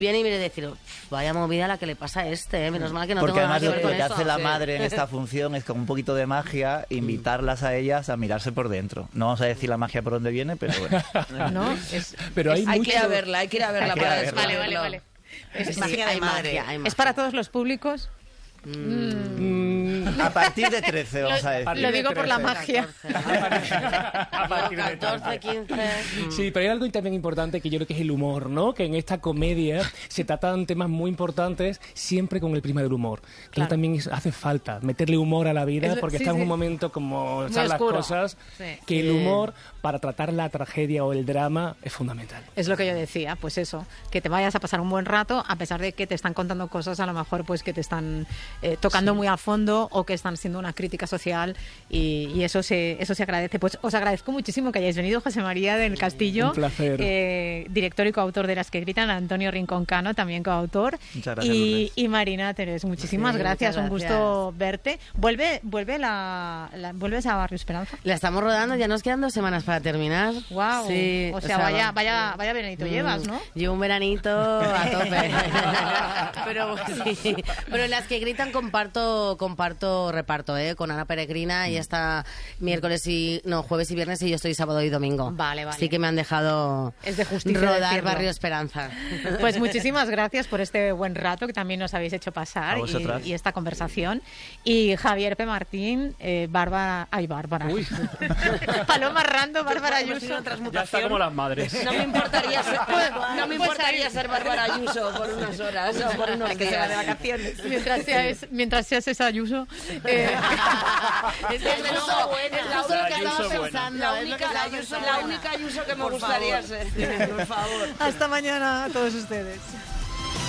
viene y viene a decir, vaya movida la que le pasa a este, menos mal que no Porque tengo nada además que ver lo con que eso. hace la madre en esta función es como un poquito de magia, invitarlas a ellas a mirarse por dentro. No vamos a decir la magia por dónde viene, pero bueno. ¿No? Pero hay que ir a verla, hay que ir a verla. Hay que ir a para verla. descubrirlo. Vale. Sí, magia de hay madre. magia, hay magia. ¿Es para todos los públicos? A partir de 13, vamos a decir. Lo digo por la magia. A partir de 14, 15... Sí, pero hay algo también importante que yo creo que es el humor, ¿no? Que en esta comedia se tratan temas muy importantes siempre con el prisma del humor. Creo que también hace falta meterle humor a la vida porque está en un momento como están las oscuro. cosas, Sí. que el humor para tratar la tragedia o el drama es fundamental. Es lo que yo decía, pues eso, que te vayas a pasar un buen rato a pesar de que te están contando cosas a lo mejor pues que te están tocando muy a fondo o que están siendo una crítica social y eso se agradece. Pues os agradezco muchísimo que hayáis venido, José María del Castillo. Un placer. Director y coautor de Las que gritan, Antonio Rincón Cano, también coautor. Muchas gracias, Lourdes. Y Marina Teres, muchísimas gracias, muchas un gusto verte. ¿Vuelves a Barrio Esperanza? La estamos rodando, ya nos quedan 2 semanas para terminar. Wow. Sí, O sea, vaya veranito llevas, ¿no? Llevo un veranito a tope. Pero Las que gritan comparto reparto, con Ana Peregrina. Ella está jueves y viernes y yo estoy sábado y domingo. Vale. Así que me han dejado Es de justicia rodar decirlo. Barrio Esperanza. Pues muchísimas gracias por este buen rato que también nos habéis hecho pasar A vosotras. y esta conversación. Y Javier P. Martín, Bárbara... Ay, Bárbara. Paloma Rando, Bárbara Ayuso. Ya está como las madres. No me importaría ser Bárbara Ayuso por unas horas o por unos Que se va de días. vacaciones. Mientras seas esa Ayuso. Es que es Ayuso buena. es justo lo que Ayuso estaba buena. pensando. La única Ayuso que me gustaría ser. Por favor. Hasta mañana a todos ustedes.